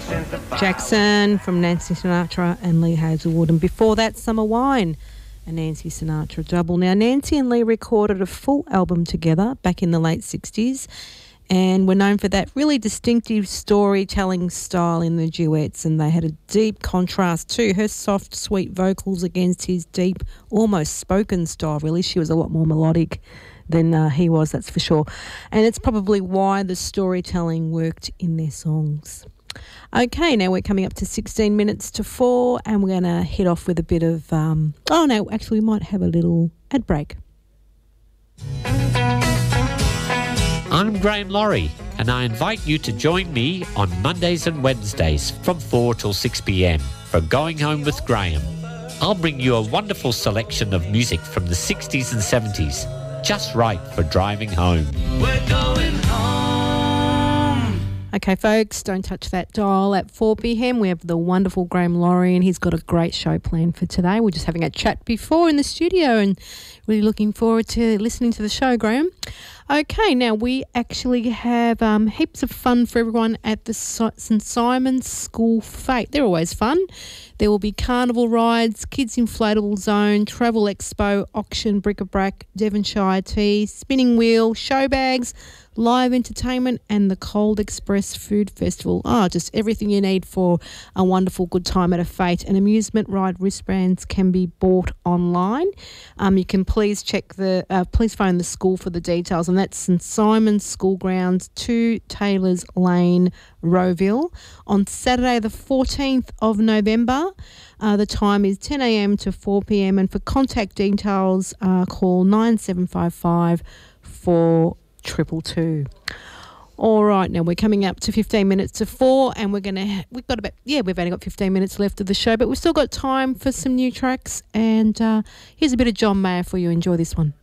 Jackson from Nancy Sinatra and Lee Hazelwood. And before that, Summer Wine, a Nancy Sinatra double. Now, Nancy and Lee recorded a full album together back in the late 60s and were known for that really distinctive storytelling style in the duets, and they had a deep contrast too. Her soft, sweet vocals against his deep, almost spoken style, really. She was a lot more melodic than he was, that's for sure. And it's probably why the storytelling worked in their songs. Okay, now we're coming up to 16 minutes to 4 and we're going to hit off with a bit of... we might have a little ad break. I'm Graham Laurie and I invite you to join me on Mondays and Wednesdays from 4 till 6 p.m. for Going Home with Graham. I'll bring you a wonderful selection of music from the 60s and 70s, just right for driving home. We're going home. Okay, folks, don't touch that dial. At 4 p.m, we have the wonderful Graham Laurie, and he's got a great show planned for today. We're just having a chat before in the studio and really looking forward to listening to the show, Graham. Okay, now we actually have heaps of fun for everyone at the St Simon's School Fete. They're always fun. There will be carnival rides, kids inflatable zone, travel expo, auction, bric-a-brac, Devonshire tea, spinning wheel, show bags, live entertainment and the Cold Express Food Festival. Just everything you need for a wonderful good time at a fete. And amusement ride wristbands can be bought online. You can please phone the school for the details, and that's St Simon's School Grounds, 2 Taylors Lane, Rowville, on Saturday the 14th of November. The time is 10 a.m. to 4 p.m. and for contact details, call 9755 4222. All right, now we're coming up to 15 minutes to 4 and we've only got 15 minutes left of the show, but we've still got time for some new tracks, and here's a bit of John Mayer for you. Enjoy this one.